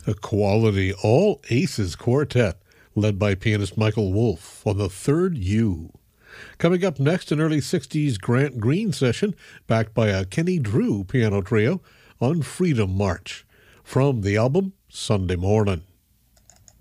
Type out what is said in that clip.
A quality all aces quartet led by pianist Michael Wolff on the third U. Coming up next, an early 60s Grant Green session backed by a Kenny Drew piano trio on Freedom March from the album Sunday Morning.